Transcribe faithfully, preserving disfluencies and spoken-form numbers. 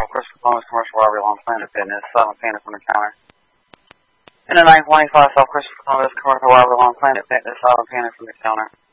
myself, Christopher Columbus, commercial robbery along Planet Fitness, silent panic from the counter. In the nine twenty-five, South Christopher Columbus, commercial robbery along Planet Fitness, silent panic from the counter.